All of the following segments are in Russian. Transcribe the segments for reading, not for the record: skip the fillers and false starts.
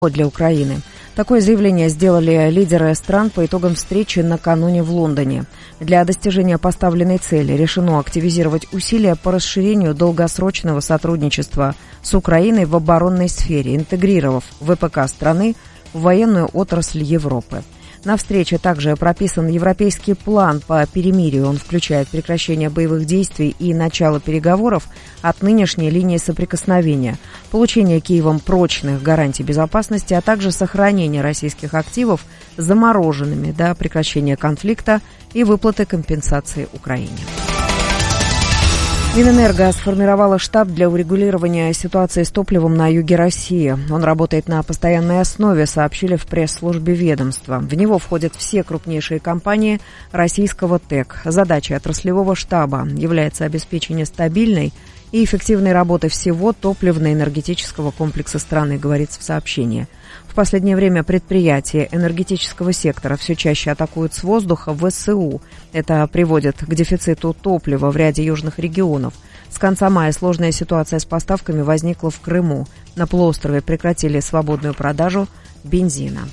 для Украины. Такое заявление сделали лидеры стран по итогам встречи накануне в Лондоне. Для достижения поставленной цели решено активизировать усилия по расширению долгосрочного сотрудничества с Украиной в оборонной сфере, интегрировав ВПК страны в военную отрасль Европы. На встрече также прописан европейский план по перемирию. Он включает прекращение боевых действий и начало переговоров от нынешней линии соприкосновения, получение Киевом прочных гарантий безопасности, а также сохранение российских активов замороженными до прекращения конфликта и выплаты компенсации Украине. Минэнерго сформировала штаб для урегулирования ситуации с топливом на юге России. Он работает на постоянной основе, сообщили в пресс-службе ведомства. В него входят все крупнейшие компании российского ТЭК. Задачей отраслевого штаба является обеспечение стабильной и эффективной работы всего топливно-энергетического комплекса страны, говорится в сообщении. В последнее время предприятия энергетического сектора все чаще атакуют с воздуха ВСУ. Это приводит к дефициту топлива в ряде южных регионов. С конца мая сложная ситуация с поставками возникла в Крыму. На полуострове прекратили свободную продажу бензина.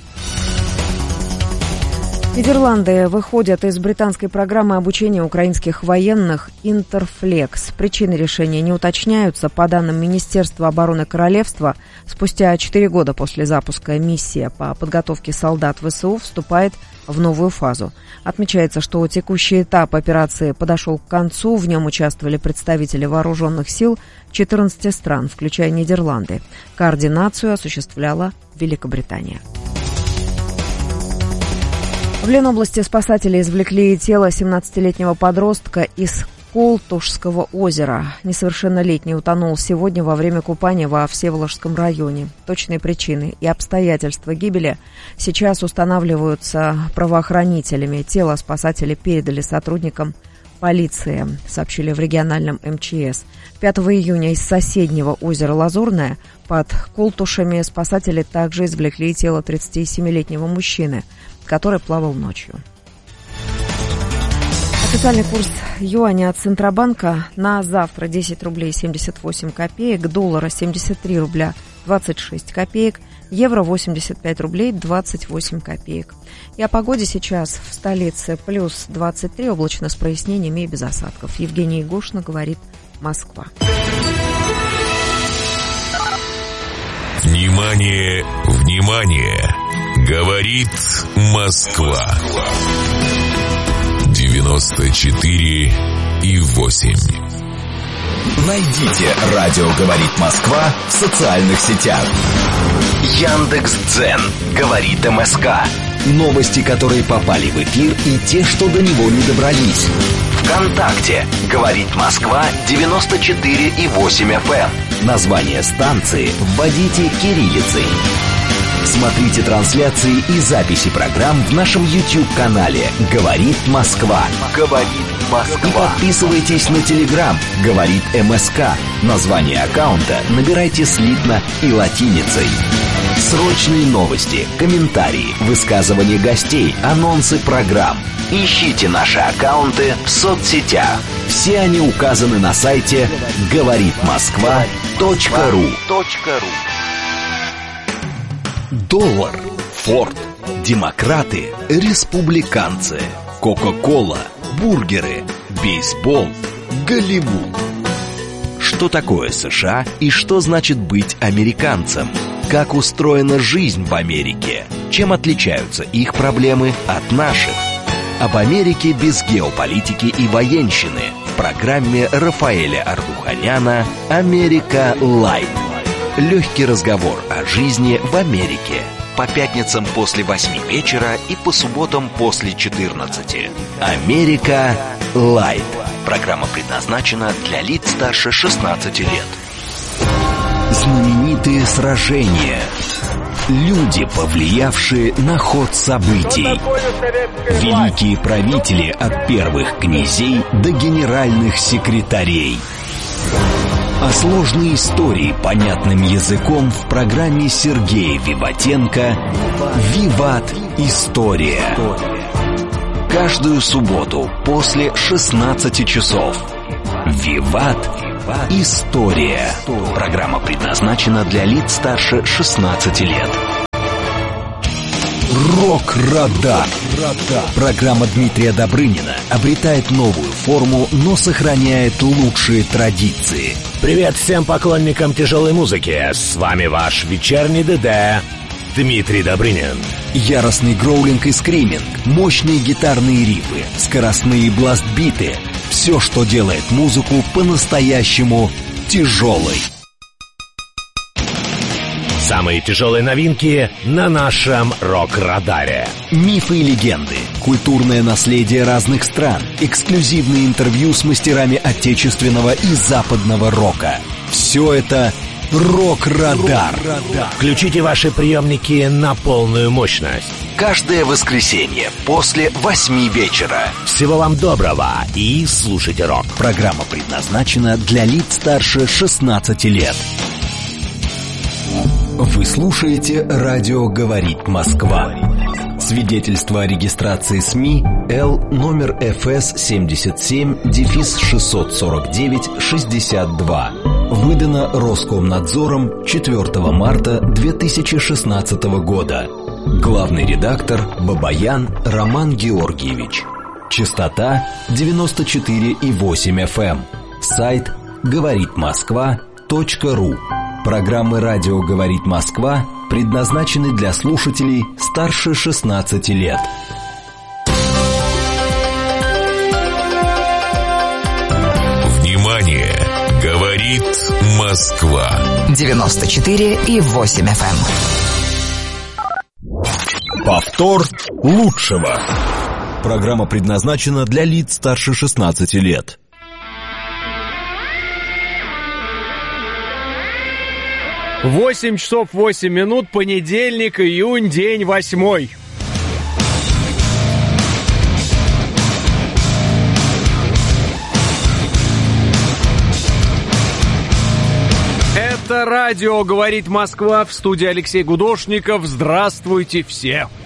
Нидерланды выходят из британской программы обучения украинских военных «Интерфлекс». Причины решения не уточняются. По данным Министерства обороны Королевства, спустя 4 года после запуска миссия по подготовке солдат ВСУ вступает в новую фазу. Отмечается, что текущий этап операции подошел к концу. В нем участвовали представители вооруженных сил 14 стран, включая Нидерланды. Координацию осуществляла Великобритания. В Ленобласти спасатели извлекли тело 17-летнего подростка из Колтушского озера. Несовершеннолетний утонул сегодня во время купания во Всеволожском районе. Точные причины и обстоятельства гибели сейчас устанавливаются правоохранителями. Тело спасатели передали сотрудникам полиции, сообщили в региональном МЧС. 5 июня из соседнего озера Лазурное под Колтушами спасатели также извлекли тело 37-летнего мужчины, который плавал ночью. Официальный курс юаня от Центробанка на завтра 10 рублей 78 копеек, доллара 73 рубля 26 копеек, евро 85 рублей 28 копеек. И о погоде сейчас в столице плюс 23, облачно с прояснениями и без осадков. Евгения Егошина, говорит Москва. Внимание, внимание! Говорит Москва. 94,8. Найдите «Радио говорит Москва» в социальных сетях. Яндекс.Дзен говорит МСК. Новости, которые попали в эфир, и те, что до него не добрались. ВКонтакте говорит Москва 94,8 FM. Название станции вводите кириллицей. Смотрите трансляции и записи программ в нашем YouTube-канале «Говорит Москва». «Говорит Москва». И подписывайтесь на Telegram «Говорит МСК». Название аккаунта набирайте слитно и латиницей. Срочные новости, комментарии, высказывания гостей, анонсы программ. Ищите наши аккаунты в соцсетях. Все они указаны на сайте говоритмосква.ру. Доллар, Форд, демократы, республиканцы, Кока-кола, бургеры, бейсбол, Голливуд. Что такое США и что значит быть американцем? Как устроена жизнь в Америке? Чем отличаются их проблемы от наших? Об Америке без геополитики и военщины в программе Рафаэля Ардуханяна «Америка Лайт». Легкий разговор о жизни в Америке. По пятницам после 8 вечера и по субботам после 14. «Америка Лайт». Программа предназначена для лиц старше 16 лет. Знаменитые сражения. Люди, повлиявшие на ход событий. Великие правители от первых князей до генеральных секретарей. О сложной истории понятным языком в программе Сергея Виватенко «Виват. История». Каждую субботу после 16 часов. «Виват. История». Программа предназначена для лиц старше 16 лет. Рок-Радар. Программа Дмитрия Добрынина обретает новую форму, но сохраняет лучшие традиции. Привет всем поклонникам тяжелой музыки. С вами ваш вечерний ДД Дмитрий Добрынин. Яростный гроулинг и скриминг, мощные гитарные рифы, скоростные бластбиты. Все, что делает музыку по-настоящему тяжелой. Самые тяжелые новинки на нашем Рок-Радаре. Мифы и легенды, культурное наследие разных стран, эксклюзивные интервью с мастерами отечественного и западного рока. Все это Рок-Радар. Включите ваши приемники на полную мощность. Каждое воскресенье после 8 вечера. Всего вам доброго и слушайте рок. Программа предназначена для лиц старше 16 лет. Вы слушаете «Радио говорит Москва». Свидетельство о регистрации СМИ Л номер ФС 77-649-62. Выдано Роскомнадзором 4 марта 2016 года. Главный редактор Бабаян Роман Георгиевич. Частота 94,8 FM. Сайт говоритмосква.ру. Программы «Радио говорит Москва» предназначены для слушателей старше 16 лет. Внимание! Говорит Москва. 94,8 FM. Повтор лучшего. Программа предназначена для лиц старше 16 лет. 8 часов 8 минут, понедельник, июнь, день 8. Это радио «Говорит Москва», в студии Алексей Гудошников. Здравствуйте все!